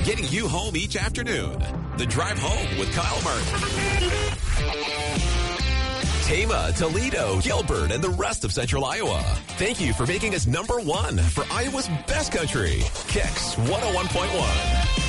getting you home each afternoon. The Drive Home with Kyle Martin. Tama, Toledo, Gilbert, and the rest of Central Iowa. Thank you for making us #1 for Iowa's best country. Kicks 101.1.